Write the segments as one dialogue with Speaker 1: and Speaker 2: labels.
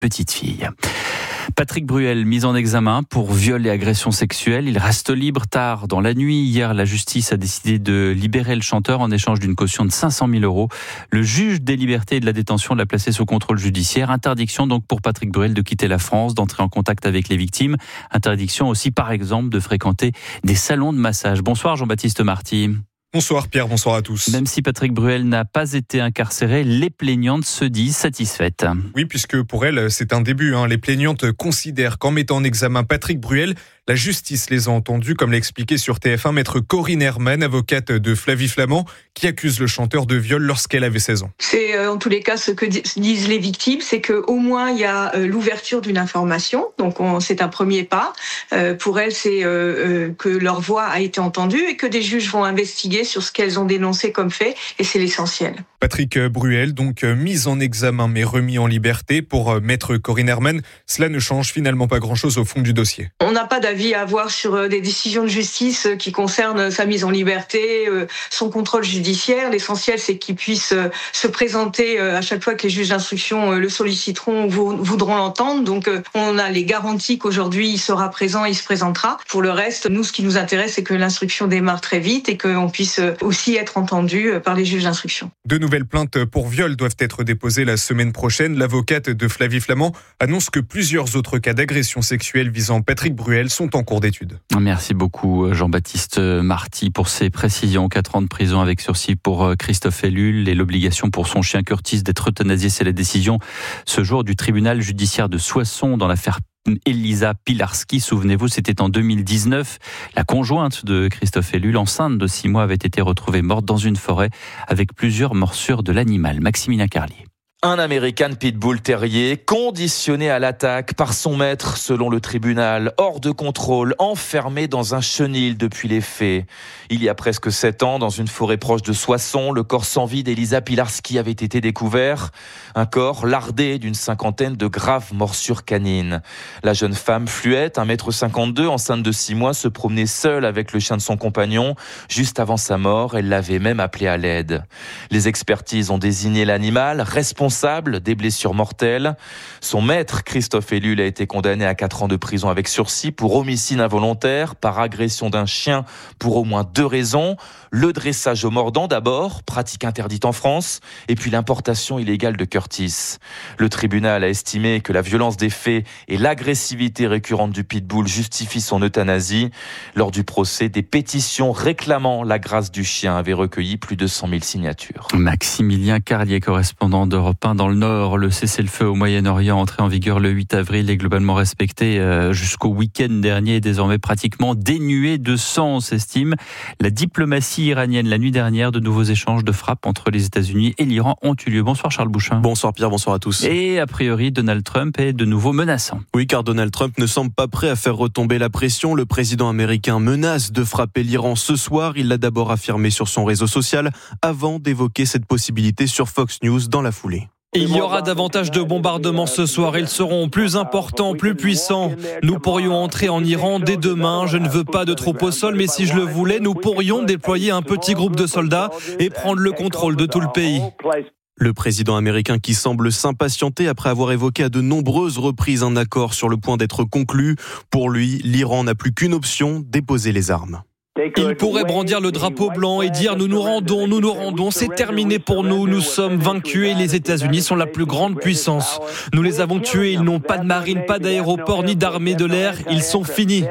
Speaker 1: petite fille. Patrick Bruel, mis en examen pour viol et agression sexuelle. Il reste libre tard dans la nuit. Hier, la justice a décidé de libérer le chanteur en échange d'une caution de 500 000 €. Le juge des libertés et de la détention l'a placé sous contrôle judiciaire. Interdiction donc pour Patrick Bruel de quitter la France, d'entrer en contact avec les victimes. Interdiction aussi, par exemple, de fréquenter des salons de massage. Bonsoir Jean-Baptiste Marty.
Speaker 2: Bonsoir Pierre, bonsoir à tous.
Speaker 1: Même si Patrick Bruel n'a pas été incarcéré, les plaignantes se disent satisfaites.
Speaker 2: Oui, puisque pour elles, c'est un début. Les plaignantes considèrent qu'en mettant en examen Patrick Bruel, la justice les a entendues, comme l'a expliqué sur TF1 maître Corinne Herman, avocate de Flavie Flament, qui accuse le chanteur de viol lorsqu'elle avait 16 ans.
Speaker 3: C'est en tous les cas ce que disent les victimes, c'est qu'au moins il y a l'ouverture d'une information, donc c'est un premier pas. Pour elles, c'est que leur voix a été entendue et que des juges vont investiguer sur ce qu'elles ont dénoncé comme fait, et c'est l'essentiel.
Speaker 2: Patrick Bruel, donc mis en examen mais remis en liberté. Pour maître Corinne Herman, cela ne change finalement pas grand-chose au fond du dossier.
Speaker 3: On n'a pas d'avis à avoir sur des décisions de justice qui concernent sa mise en liberté, son contrôle judiciaire. L'essentiel, c'est qu'il puisse se présenter à chaque fois que les juges d'instruction le solliciteront ou voudront l'entendre. Donc on a les garanties qu'aujourd'hui il sera présent, il se présentera. Pour le reste, nous, ce qui nous intéresse, c'est que l'instruction démarre très vite et qu'on puisse aussi être entendu par les juges d'instruction.
Speaker 2: De nouvelles plaintes pour viol doivent être déposées la semaine prochaine. L'avocate de Flavie Flament annonce que plusieurs autres cas d'agression sexuelle visant Patrick Bruel sont en cours d'étude.
Speaker 1: Merci beaucoup Jean-Baptiste Marty pour ces précisions. 4 ans de prison avec sursis pour Christophe Ellul et l'obligation pour son chien Curtis d'être euthanasié. C'est la décision ce jour du tribunal judiciaire de Soissons dans l'affaire Elisa Pilarski. Souvenez-vous, c'était en 2019. La conjointe de Christophe Ellul, enceinte de 6 mois, avait été retrouvée morte dans une forêt avec plusieurs morsures de l'animal. Maximilien Carlier.
Speaker 4: Un American Pitbull Terrier conditionné à l'attaque par son maître selon le tribunal, hors de contrôle, enfermé dans un chenil depuis les faits. Il y a presque 7 ans, dans une forêt proche de Soissons, le corps sans vie d'Elisa Pilarski avait été découvert. Un corps lardé d'une 50aine de graves morsures canines. La jeune femme fluette, 1,52 m, enceinte de 6 mois, se promenait seule avec le chien de son compagnon. Juste avant sa mort, elle l'avait même appelé à l'aide. Les expertises ont désigné l'animal responsable des blessures mortelles. Son maître, Christophe Ellul, a été condamné à 4 ans de prison avec sursis pour homicide involontaire, par agression d'un chien pour au moins 2 raisons. Le dressage au mordant d'abord, pratique interdite en France, et puis l'importation illégale de Curtis. Le tribunal a estimé que la violence des faits et l'agressivité récurrente du pitbull justifient son euthanasie. Lors du procès, des pétitions réclamant la grâce du chien avaient recueilli plus de 100 000 signatures.
Speaker 1: Maximilien Carlier, correspondant d'Europe 1 dans le Nord. Le cessez-le-feu au Moyen-Orient, entré en vigueur le 8 avril, est globalement respecté jusqu'au week-end dernier, est désormais pratiquement dénué de sens, s'estime la diplomatie iranienne. La nuit dernière, de nouveaux échanges de frappes entre les États-Unis et l'Iran ont eu lieu. Bonsoir Charles Bouchin.
Speaker 5: Bonsoir Pierre, bonsoir à tous.
Speaker 1: Et a priori, Donald Trump est de nouveau menaçant.
Speaker 5: Oui, car Donald Trump ne semble pas prêt à faire retomber la pression. Le président américain menace de frapper l'Iran ce soir. Il l'a d'abord affirmé sur son réseau social avant d'évoquer cette possibilité sur Fox News dans la foulée.
Speaker 6: Il y aura davantage de bombardements ce soir. Ils seront plus importants, plus puissants. Nous pourrions entrer en Iran dès demain. Je ne veux pas de troupes au sol, mais si je le voulais, nous pourrions déployer un petit groupe de soldats et prendre le contrôle de tout le pays.
Speaker 5: Le président américain qui semble s'impatienter après avoir évoqué à de nombreuses reprises un accord sur le point d'être conclu. Pour lui, l'Iran n'a plus qu'une option, déposer les armes.
Speaker 6: Il pourrait brandir le drapeau blanc et dire nous nous rendons, c'est terminé pour nous, nous sommes vaincus et les États-Unis sont la plus grande puissance. Nous les avons tués, ils n'ont pas de marine, pas d'aéroport ni d'armée de l'air, ils sont finis.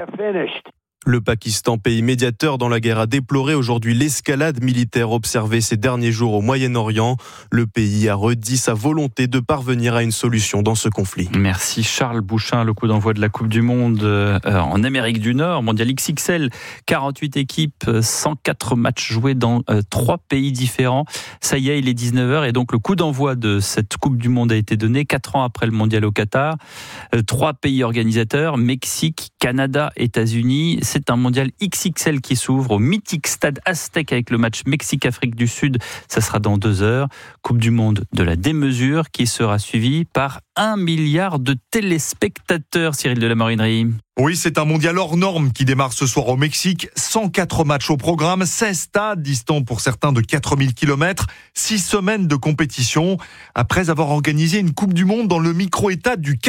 Speaker 5: Le Pakistan, pays médiateur dans la guerre, a déploré aujourd'hui l'escalade militaire observée ces derniers jours au Moyen-Orient. Le pays a redit sa volonté de parvenir à une solution dans ce conflit.
Speaker 1: Merci Charles Bouchin. Le coup d'envoi de la Coupe du Monde en Amérique du Nord, mondial XXL, 48 équipes, 104 matchs joués dans 3 pays différents. Ça y est, il est 19h et donc le coup d'envoi de cette Coupe du Monde a été donné 4 ans après le mondial au Qatar. 3 pays organisateurs, Mexique, Canada, États-Unis. C'est un mondial XXL qui s'ouvre au mythique stade Aztec avec le match Mexique-Afrique du Sud. Ça sera dans 2 heures. Coupe du monde de la démesure qui sera suivie par 1 milliard de téléspectateurs, Cyril de la Morinerie.
Speaker 7: Oui, c'est un mondial hors norme qui démarre ce soir au Mexique. 104 matchs au programme, 16 stades distants pour certains de 4000 km, 6 semaines de compétition. Après avoir organisé une Coupe du Monde dans le micro-État du